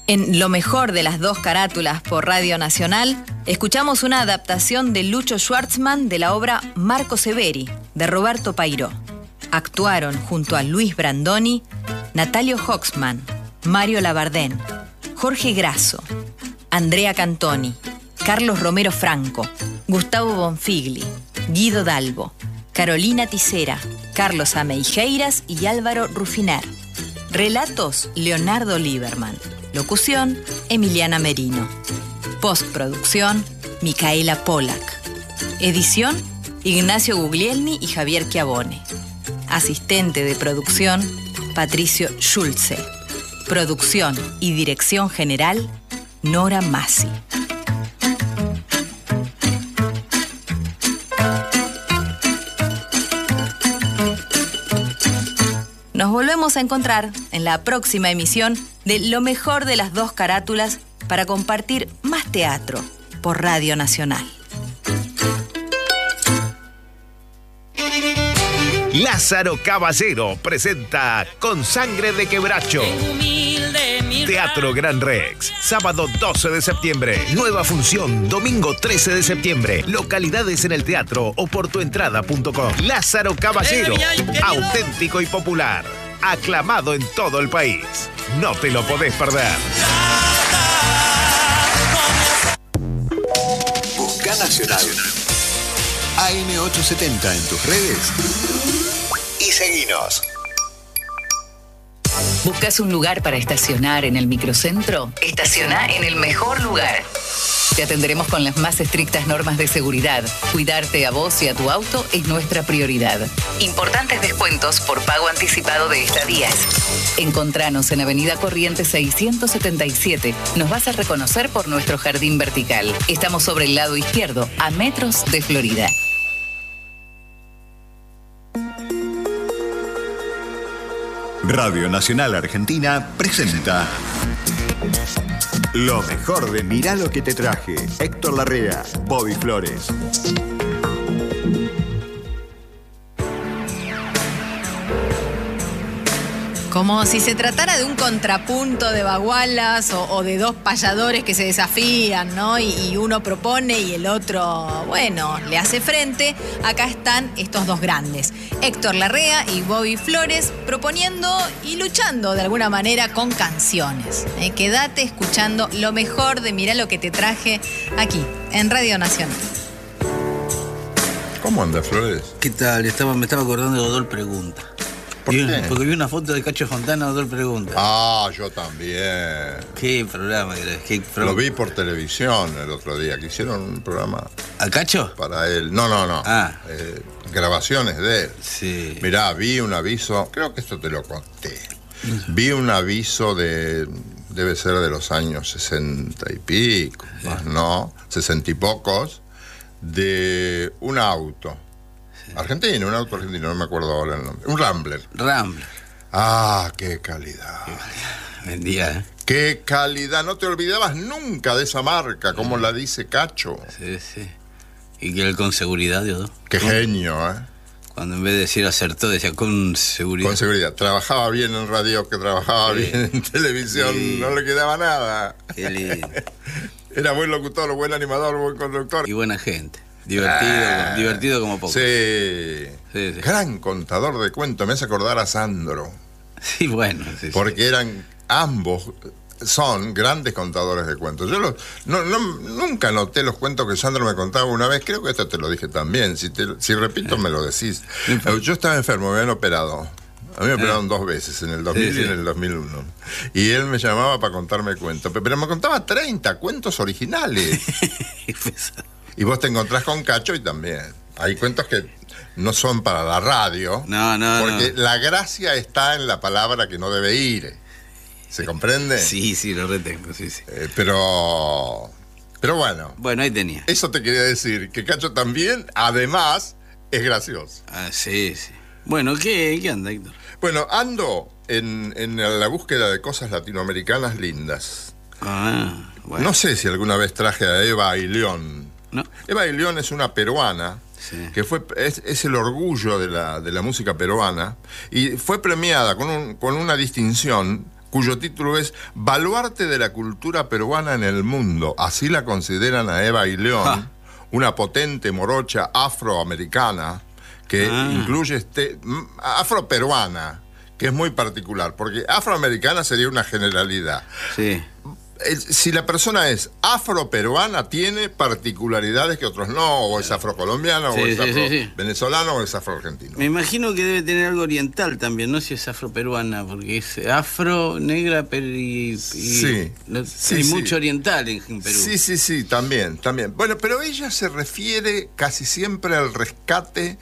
En Lo mejor de las dos carátulas por Radio Nacional, escuchamos una adaptación de Lucho Schwartzman de la obra Marco Severi, de Roberto Pairó. Actuaron junto a Luis Brandoni, Natalio Hoxman, Mario Labardén, Jorge Grasso, Andrea Cantoni, Carlos Romero Franco, Gustavo Bonfigli, Guido Dalbo, Carolina Tisera, Carlos Ameijeiras y Álvaro Rufiner. Relatos, Leonardo Lieberman. Locución, Emiliana Merino. Postproducción, Micaela Polak. Edición, Ignacio Guglielmi y Javier Chiavone. Asistente de producción, Patricio Schulze. Producción y dirección general, Nora Massi. Nos volvemos a encontrar en la próxima emisión de Lo mejor de las dos carátulas para compartir más teatro por Radio Nacional. Lázaro Caballero presenta Con sangre de quebracho. Teatro Gran Rex, sábado 12 de septiembre. Nueva función, domingo 13 de septiembre. Localidades en el teatro o por tuentrada.com. Lázaro Caballero, auténtico y popular. Aclamado en todo el país. No te lo podés perder. Busca Nacional. AM870 en tus redes. Y seguinos. ¿Buscas un lugar para estacionar en el microcentro? Estaciona en el mejor lugar. Te atenderemos con las más estrictas normas de seguridad. Cuidarte a vos y a tu auto es nuestra prioridad. Importantes descuentos por pago anticipado de estadías. Encontranos en Avenida Corrientes 677. Nos vas a reconocer por nuestro jardín vertical. Estamos sobre el lado izquierdo, a metros de Florida. Radio Nacional Argentina presenta Lo mejor de Mirá lo que te traje. Héctor Larrea, Bobby Flores. Como si se tratara de un contrapunto de bagualas o de dos payadores que se desafían, ¿no? Y uno propone y el otro, bueno, le hace frente. Acá están estos dos grandes, Héctor Larrea y Bobby Flores, proponiendo y luchando de alguna manera con canciones. Quédate escuchando lo mejor de Mirá lo que te traje aquí, en Radio Nacional. ¿Cómo anda, Flores? ¿Qué tal? Me estaba acordando de Odol Pregunta. ¿Por qué? Porque vi una foto de Cacho Fontana, Odol Pregunta. Ah, yo también. ¿Qué programa? Lo vi por televisión el otro día, que hicieron un programa. ¿A Cacho? Para él. No. Ah. Grabaciones de él. Sí. Mirá, vi un aviso, creo que esto te lo conté. Vi un aviso debe ser de los años 60 y pico, sí. Más no, 60 y pocos, de un auto. Argentino, un auto argentino, no me acuerdo ahora el nombre. Un Rambler. Ah, qué calidad. Vendía, ¿eh? Qué calidad. No te olvidabas nunca de esa marca, como la dice Cacho. Sí. Y que él con seguridad, Dios. Qué genio, ¿eh? Cuando en vez de decir acertó, decía con seguridad. Con seguridad. Trabajaba bien en radio, que trabajaba bien en televisión. Sí. No le quedaba nada. Qué lindo. Era buen locutor, buen animador, buen conductor. Y buena gente. Divertido como poco. Sí. Gran contador de cuentos. Me hace acordar a Sandro. Sí, bueno. Sí, porque ambos son grandes contadores de cuentos. Yo nunca noté los cuentos que Sandro me contaba una vez. Creo que esto te lo dije también. Si repito, me lo decís. Yo estaba enfermo, me habían operado. A mí me operaron 2 veces, en el 2000 y en el 2001. Y él me llamaba para contarme cuentos. Pero me contaba 30 cuentos originales. Y vos te encontrás con Cacho y también. Hay cuentos que no son para la radio. No. Porque la gracia está en la palabra que no debe ir. ¿Se comprende? Sí, lo retengo, sí. Pero bueno. Bueno, ahí tenía. Eso te quería decir, que Cacho también, además, es gracioso. Ah, sí. Bueno, ¿qué anda, Héctor? Bueno, ando en la búsqueda de cosas latinoamericanas lindas. Ah, bueno. No sé si alguna vez traje a Eva Ailión. No. Eva Ailión es una peruana, sí, que es el orgullo de la música peruana, y fue premiada con una distinción cuyo título es Baluarte de la cultura peruana en el mundo. Así la consideran a Eva Ayllón, una potente morocha afroamericana que incluye afroperuana, que es muy particular, porque afroamericana sería una generalidad. Sí. Si la persona es afroperuana, tiene particularidades que otros no, o es afrocolombiano, Sí, o es sí. venezolano, o es afroargentino. Me imagino que debe tener algo oriental también, no si es afroperuana, porque es afro, negra, Sí, hay mucho oriental en Perú. Sí, también. Bueno, pero ella se refiere casi siempre al rescate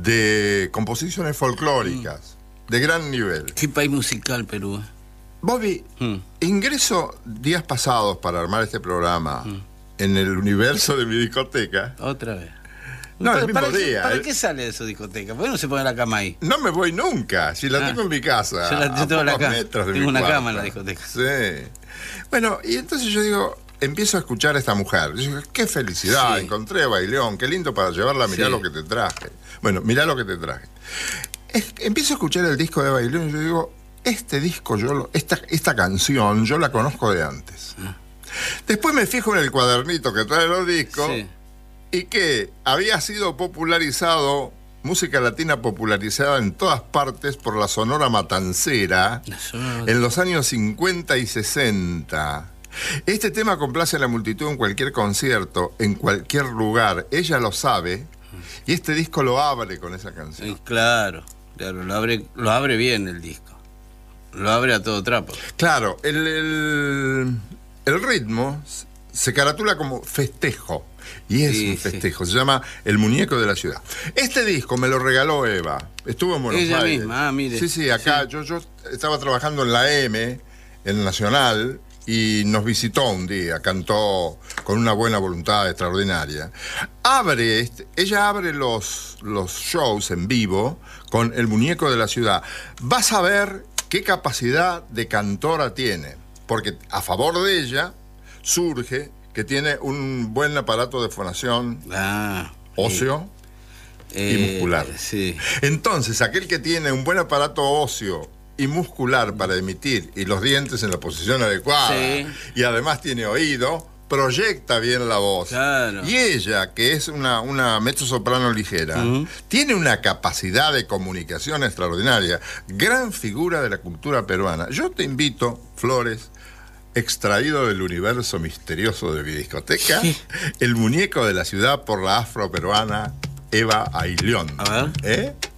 de composiciones folclóricas de gran nivel. Qué país musical Perú. Bobby, ingreso días pasados para armar este programa en el universo de mi discoteca. Otra vez. No, el mismo ¿Para día. ¿Para qué sale de su discoteca? ¿Por qué no se pone la cama ahí? No me voy nunca, si la tengo en mi casa. Yo tengo la cama. Tengo una cama en la discoteca. discoteca. Sí. Bueno, y entonces yo digo, empiezo a escuchar a esta mujer. Yo digo, qué felicidad, Sí. encontré a Bailón, qué lindo para llevarla, mirá Sí. lo que te traje. Bueno, mirá lo que te traje. Empiezo a escuchar el disco de Bailón y yo digo, este disco, esta canción, yo la conozco de antes. Después me fijo en el cuadernito que trae los discos Sí. y que había sido popularizado, música latina popularizada en todas partes por la Sonora Matancera en los años 50 y 60. Este tema complace a la multitud en cualquier concierto, en cualquier lugar. Ella lo sabe y este disco lo abre con esa canción. Claro, lo abre bien el disco. Lo abre a todo trapo. Claro, el ritmo se caratula como festejo. Y es un festejo. Se llama El Muñeco de la Ciudad. Este disco me lo regaló Eva. Estuvo en Buenos Ella Aires. misma, mire. Sí, acá. Sí. Yo estaba trabajando en la M, en Nacional, y nos visitó un día. Cantó con una buena voluntad extraordinaria. Ella abre los shows en vivo con El Muñeco de la Ciudad. Vas a ver qué capacidad de cantora tiene, porque a favor de ella surge que tiene un buen aparato de fonación óseo y muscular. Sí. Entonces, aquel que tiene un buen aparato óseo y muscular para emitir y los dientes en la posición adecuada, y además tiene oído, proyecta bien la voz. Claro. Y ella, que es una mezzosoprano ligera, tiene una capacidad de comunicación extraordinaria, gran figura de la cultura peruana. Yo te invito, Flores, extraído del universo misterioso de mi discoteca, El Muñeco de la Ciudad por la afroperuana Eva Ayllón. A ver.